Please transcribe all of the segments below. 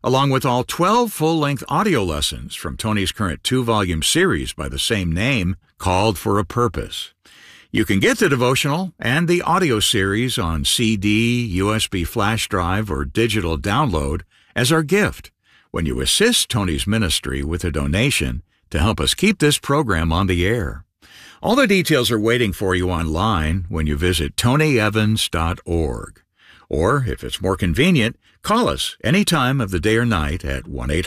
along with all 12 full-length audio lessons from Tony's current 2-volume series by the same name, Called for a Purpose. You can get the devotional and the audio series on CD, USB flash drive, or digital download as our gift when you assist Tony's ministry with a donation to help us keep this program on the air. All the details are waiting for you online when you visit tonyevans.org. Or, if it's more convenient, call us any time of the day or night at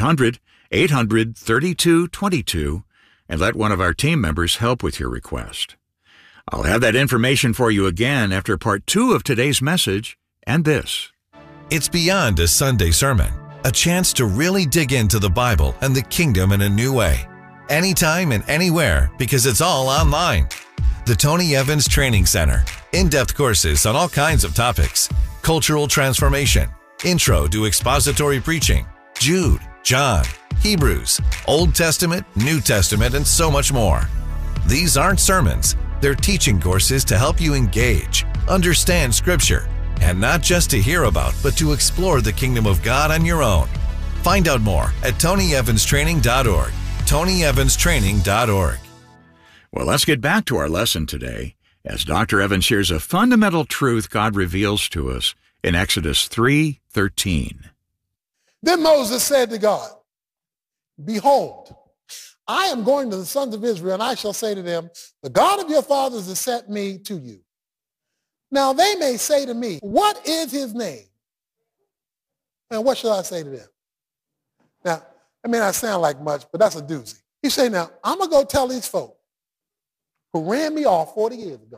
1-800-800-3222 and let one of our team members help with your request. I'll have that information for you again after part 2 of today's message and this. It's beyond a Sunday sermon, a chance to really dig into the Bible and the kingdom in a new way. Anytime and anywhere, because it's all online. The Tony Evans Training Center. In-depth courses on all kinds of topics. Cultural transformation. Intro to expository preaching. Jude, John, Hebrews, Old Testament, New Testament, and so much more. These aren't sermons. They're teaching courses to help you engage, understand Scripture, and not just to hear about, but to explore the kingdom of God on your own. Find out more at TonyEvansTraining.org. TonyEvansTraining.org. Well, let's get back to our lesson today as Dr. Evans shares a fundamental truth God reveals to us in Exodus 3:13. Then Moses said to God, "Behold, I am going to the sons of Israel, and I shall say to them, the God of your fathers has sent me to you. Now they may say to me, what is his name? And what shall I say to them?" Now, that may not sound like much, but that's a doozy. You say, now, I'm going to go tell these folk who ran me off 40 years ago.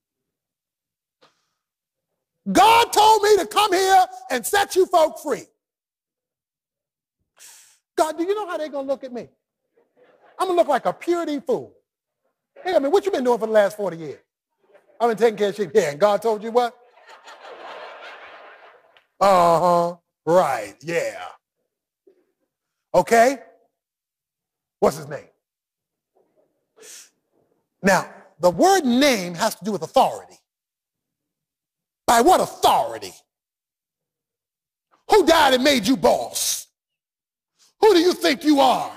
God told me to come here and set you folk free. God, do you know how they're going to look at me? I'm going to look like a purity fool. Hey, I mean, what you been doing for the last 40 years? I've been taking care of sheep. Yeah, and God told you what? Uh-huh. Right, yeah. Okay? What's his name? Now, the word name has to do with authority. By what authority? Who died and made you boss? Who do you think you are?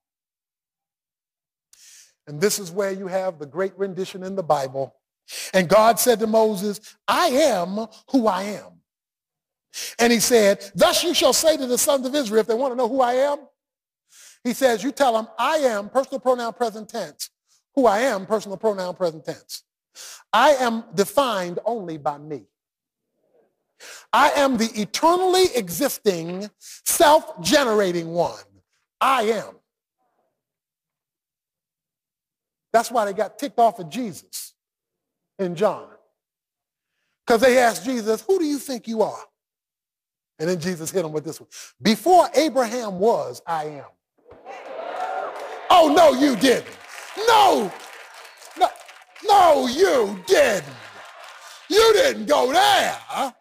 And this is where you have the great rendition in the Bible. And God said to Moses, I am who I am. And he said, thus you shall say to the sons of Israel, if they want to know who I am, he says, you tell them, I am, personal pronoun present tense. Who I am, personal pronoun present tense. I am defined only by me. I am the eternally existing, self-generating one. I am. That's why they got ticked off at Jesus in John. Because they asked Jesus, who do you think you are? And then Jesus hit them with this one. Before Abraham was, I am. Oh, no, you didn't. No, you didn't. You didn't go there.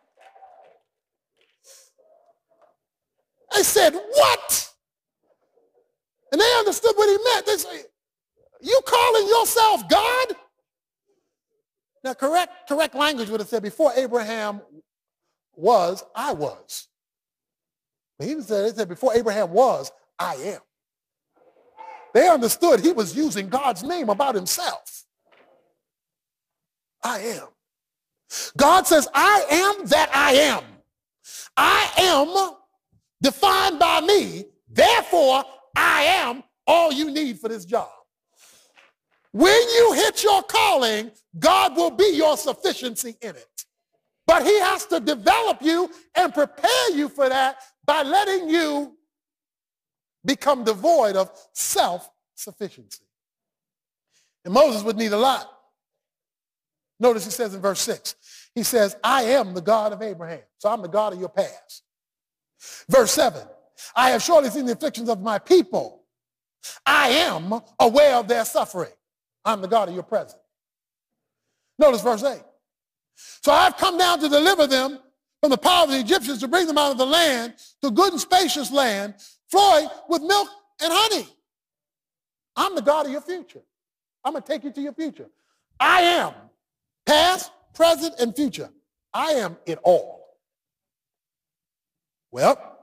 They said, what? And they understood what he meant. They said, you calling yourself God? Now, correct language would have said, before Abraham was, I was. But he said, before Abraham was, I am. They understood he was using God's name about himself. I am. God says, I am that I am. I am defined by me. Therefore, I am all you need for this job. When you hit your calling, God will be your sufficiency in it. But he has to develop you and prepare you for that by letting you become devoid of self-sufficiency. And Moses would need a lot. Notice he says in verse 6, he says, I am the God of Abraham. So I'm the God of your past. Verse 7, I have surely seen the afflictions of my people. I am aware of their suffering. I'm the God of your present. Notice verse 8. So I've come down to deliver them from the power of the Egyptians, to bring them out of the land to good and spacious land, flowing with milk and honey. I'm the God of your future. I'm going to take you to your future. I am. Past, present, and future. I am it all. Well,